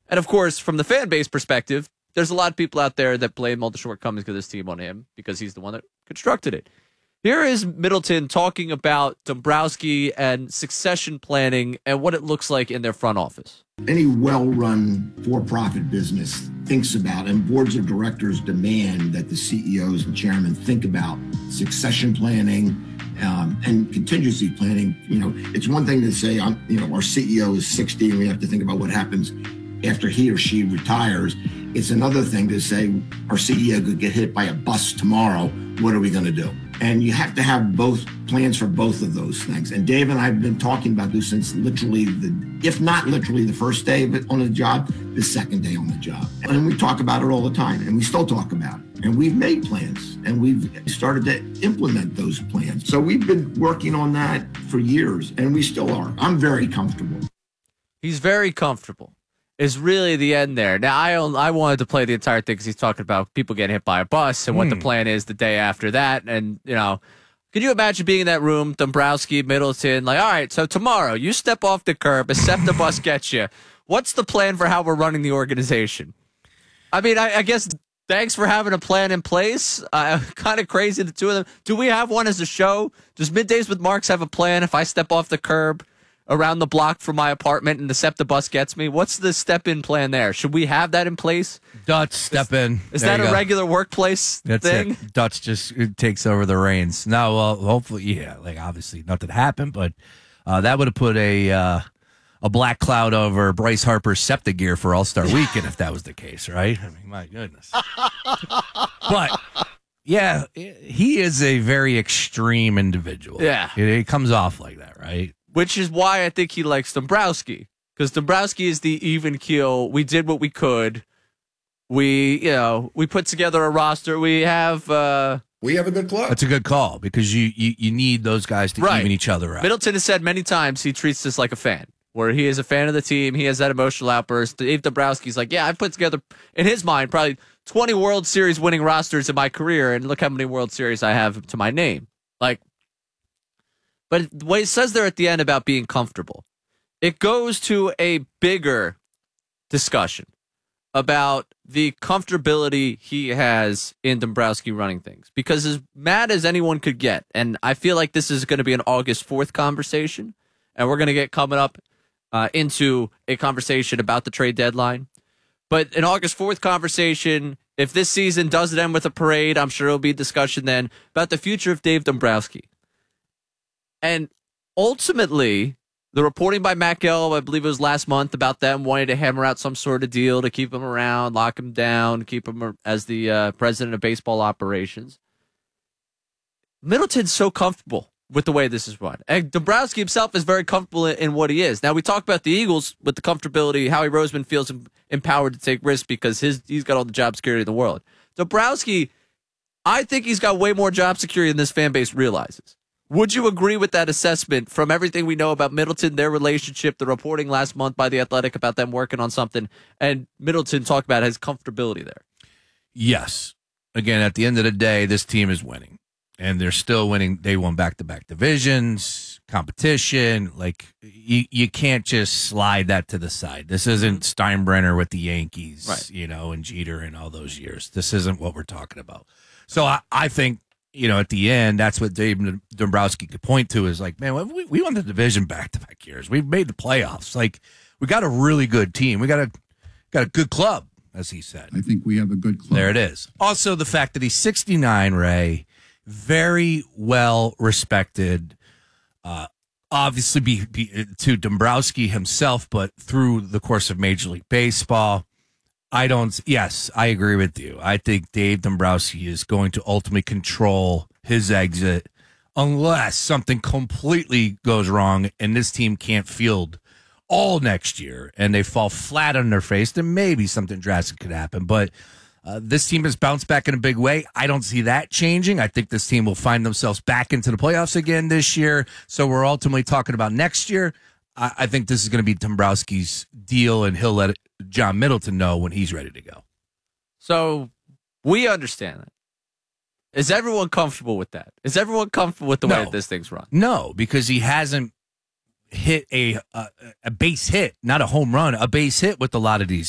And of course, from the fan base perspective, there's a lot of people out there that blame all the shortcomings of this team on him because he's the one that constructed it. Here is Middleton talking about Dombrowski and succession planning and what it looks like in their front office. Any well-run for-profit business thinks about, and boards of directors demand that the CEOs and chairmen think about succession planning and contingency planning. It's one thing to say, our CEO is 60 and we have to think about what happens after he or she retires. It's another thing to say our CEO could get hit by a bus tomorrow. What are we going to do? And you have to have both plans for both of those things. And Dave and I have been talking about this since literally if not literally the first day of it on the job, the second day on the job. And we talk about it all the time, and we still talk about it. And we've made plans, and we've started to implement those plans. So we've been working on that for years, and we still are. I'm very comfortable. He's very comfortable. Is really the end there. Now, I wanted to play the entire thing because he's talking about people getting hit by a bus and what the plan is the day after that. And, can you imagine being in that room, Dombrowski, Middleton, all right, so tomorrow you step off the curb, except the bus gets you. What's the plan for how we're running the organization? I mean, I guess thanks for having a plan in place. Kind of crazy, the two of them. Do we have one as a show? Does Middays with Marks have a plan if I step off the curb around the block from my apartment and the SEPTA bus gets me? What's the step-in plan there? Should we have that in place? Dutch, step in. Is that a regular workplace thing? It. Dutch just takes over the reins. No, well, hopefully, yeah. Obviously, nothing happened, but that would have put a black cloud over Bryce Harper's SEPTA gear for All-Star Weekend if that was the case, right? I mean, my goodness. But, yeah, he is a very extreme individual. Yeah. It comes off like that, right? Which is why I think he likes Dombrowski, because Dombrowski is the even keel. We did what we could. We put together a roster. We have a good club. That's a good call because you need those guys to even each other out. Middleton has said many times he treats this like a fan, where he is a fan of the team. He has that emotional outburst. Dave Dombrowski's like, yeah, I've put together, in his mind, probably 20 World Series winning rosters in my career, and look how many World Series I have to my name. But what he says there at the end about being comfortable, it goes to a bigger discussion about the comfortability he has in Dombrowski running things. Because as mad as anyone could get, and I feel like this is going to be an August 4th conversation, and we're going to get coming up into a conversation about the trade deadline. But an August 4th conversation, if this season doesn't end with a parade, I'm sure there'll be discussion then about the future of Dave Dombrowski. And ultimately, the reporting by Matt Gelb, I believe it was last month, about them wanting to hammer out some sort of deal to keep him around, lock him down, keep him as the president of baseball operations. Middleton's so comfortable with the way this is run. And Dombrowski himself is very comfortable in what he is. Now, we talk about the Eagles with the comfortability. Howie Roseman feels empowered to take risks because he's got all the job security in the world. Dombrowski, I think he's got way more job security than this fan base realizes. Would you agree with that assessment from everything we know about Middleton, their relationship, the reporting last month by The Athletic about them working on something, and Middleton talked about his comfortability there? Yes. Again, at the end of the day, this team is winning. And they're still winning. They won back-to-back divisions, competition. You can't just slide that to the side. This isn't Steinbrenner with the Yankees, right, and Jeter and all those years. This isn't what we're talking about. So I think, at the end, that's what Dave Dombrowski could point to is man, we won the division back-to-back years. We've made the playoffs. We got a really good team. We got a good club, as he said. I think we have a good club. There it is. Also, the fact that he's 69, Ray, very well respected, obviously to Dombrowski himself, but through the course of Major League Baseball. Yes, I agree with you. I think Dave Dombrowski is going to ultimately control his exit unless something completely goes wrong and this team can't field all next year and they fall flat on their face. Then maybe something drastic could happen. But this team has bounced back in a big way. I don't see that changing. I think this team will find themselves back into the playoffs again this year. So we're ultimately talking about next year. I think this is going to be Dombrowski's deal, and he'll let John Middleton know when he's ready to go. So we understand that. Is everyone comfortable with that? Is everyone comfortable with the way that this thing's run? No, because he hasn't hit a base hit, not a home run, a base hit with a lot of these